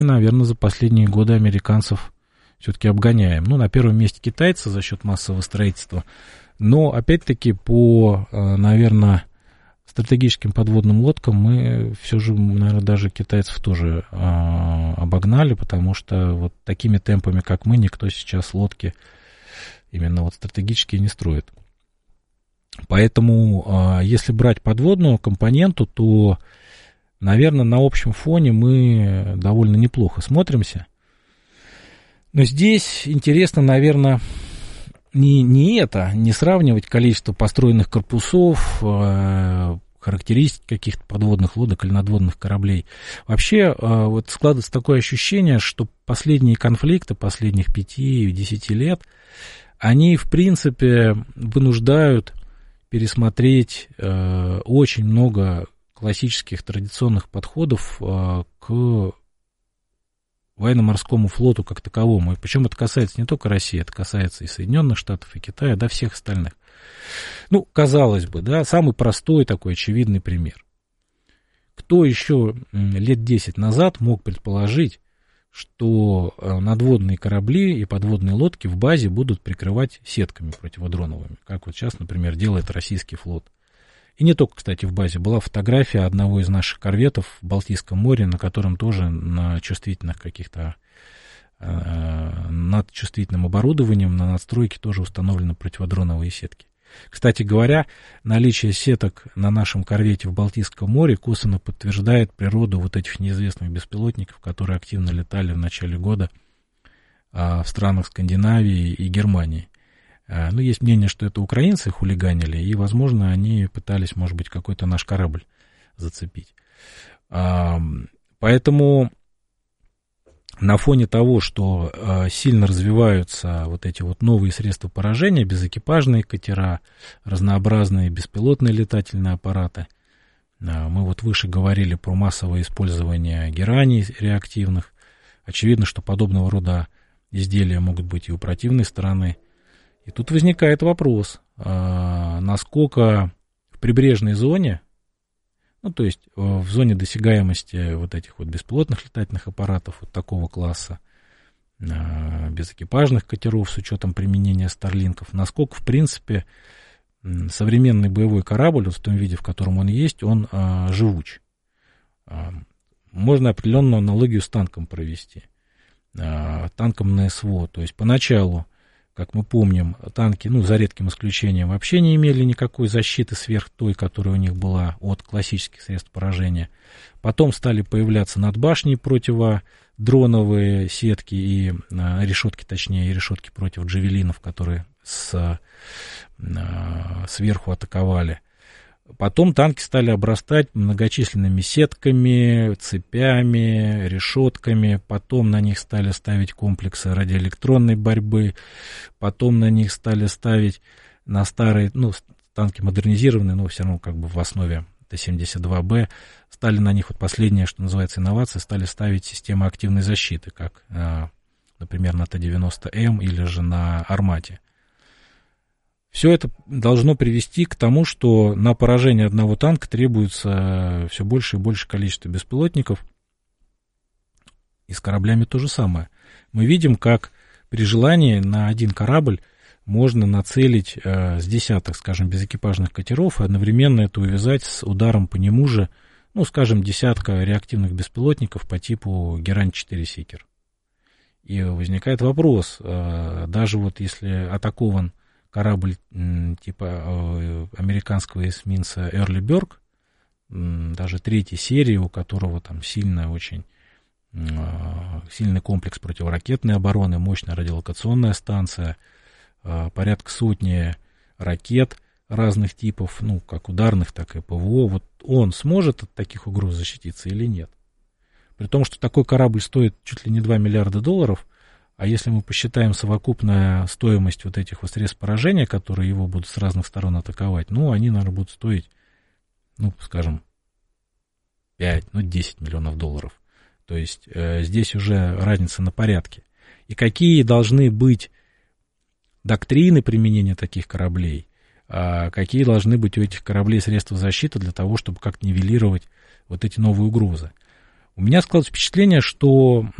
наверное, за последние годы американцев все-таки обгоняем. Ну, на первом месте китайцы за счет массового строительства. Но, опять-таки, по, наверное, стратегическим подводным лодкам мы все же, наверное, даже китайцев тоже обогнали, потому что вот такими темпами, как мы, никто сейчас лодки именно вот стратегические не строит. Поэтому, если брать подводную компоненту, то, наверное, на общем фоне мы довольно неплохо смотримся. Но здесь интересно, наверное, не сравнивать количество построенных корпусов, характеристики каких-то подводных лодок или надводных кораблей. Вообще, вот складывается такое ощущение, что последние конфликты последних 5-10 лет, они, в принципе, вынуждают пересмотреть очень много классических традиционных подходов к военно-морскому флоту как таковому. И причем это касается не только России, это касается и Соединенных Штатов, и Китая, да, всех остальных. Ну, казалось бы, да, самый простой такой очевидный пример. Кто еще лет 10 назад мог предположить, что надводные корабли и подводные лодки в базе будут прикрывать сетками противодроновыми, как вот сейчас, например, делает российский флот. И не только, кстати, в базе. Была фотография одного из наших корветов в Балтийском море, на котором тоже на чувствительных каких-то, над чувствительным оборудованием, на надстройке тоже установлены противодроновые сетки. Кстати говоря, наличие сеток на нашем корвете в Балтийском море косвенно подтверждает природу вот этих неизвестных беспилотников, которые активно летали в начале года в странах Скандинавии и Германии. Ну, есть мнение, что это украинцы хулиганили, и, возможно, они пытались, может быть, какой-то наш корабль зацепить. Поэтому на фоне того, что сильно развиваются вот эти вот новые средства поражения, безэкипажные катера, разнообразные беспилотные летательные аппараты, мы вот выше говорили про массовое использование гераний реактивных. Очевидно, что подобного рода изделия могут быть и у противной стороны. И тут возникает вопрос, насколько в прибрежной зоне, ну, то есть в зоне досягаемости вот этих вот беспилотных летательных аппаратов вот такого класса, безэкипажных катеров с учетом применения старлинков, насколько, в принципе, современный боевой корабль, вот в том виде, в котором он есть, он живуч. Можно определенную аналогию с танком провести, танком на СВО. То есть поначалу, как мы помним, танки, ну, за редким исключением, вообще не имели никакой защиты сверх той, которая у них была от классических средств поражения. Потом стали появляться надбашни противодроновые сетки и решетки, точнее, и решетки против джавелинов, которые сверху атаковали. Потом танки стали обрастать многочисленными сетками, цепями, решетками. Потом на них стали ставить комплексы радиоэлектронной борьбы. Потом на них стали ставить на старые, ну, танки модернизированные, но все равно как бы в основе Т-72Б. Стали на них, вот последнее, что называется, инновации, стали ставить системы активной защиты, как, например, на Т-90М или же на Армате. Все это должно привести к тому, что на поражение одного танка требуется все больше и больше количества беспилотников. И с кораблями то же самое. Мы видим, как при желании на один корабль можно нацелить с десяток, скажем, безэкипажных катеров и одновременно это увязать с ударом по нему же, ну, скажем, десятка реактивных беспилотников по типу Герань-4 Сикер. И возникает вопрос, даже вот если атакован корабль типа американского эсминца Эрли Бёрк, даже третьей серии, у которого там очень сильный комплекс противоракетной обороны, мощная радиолокационная станция, порядка сотни ракет разных типов, ну, как ударных, так и ПВО. Вот он сможет от таких угроз защититься или нет? При том, что такой корабль стоит чуть ли не $2 миллиарда, а если мы посчитаем совокупную стоимость вот этих вот средств поражения, которые его будут с разных сторон атаковать, ну, они, наверное, будут стоить, ну, скажем, 10 миллионов долларов. То есть здесь уже разница на порядке. И какие должны быть доктрины применения таких кораблей, какие должны быть у этих кораблей средства защиты для того, чтобы как-то нивелировать вот эти новые угрозы. У меня складывается впечатление, что